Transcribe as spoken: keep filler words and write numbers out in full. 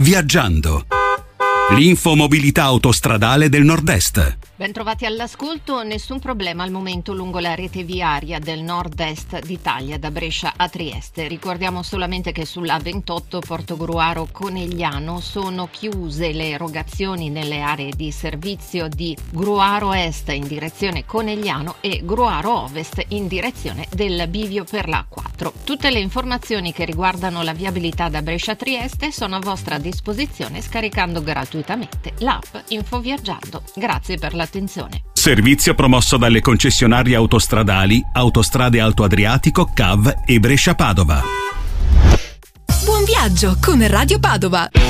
Viaggiando. L'infomobilità autostradale del Nord-Est. Bentrovati all'ascolto. Nessun problema al momento lungo la rete viaria del nord-est d'Italia, da Brescia a Trieste. Ricordiamo solamente che sulla ventotto Portogruaro Conegliano sono chiuse le erogazioni nelle aree di servizio di Gruaro Est in direzione Conegliano e Gruaro Ovest in direzione del bivio per la quattro. Tutte le informazioni che riguardano la viabilità da Brescia a Trieste sono a vostra disposizione scaricando gratuitamente l'app Infoviaggiando. Grazie per l'attenzione. Servizio promosso dalle concessionarie autostradali Autostrade Alto Adriatico, C A V e Brescia Padova. Buon viaggio con Radio Padova.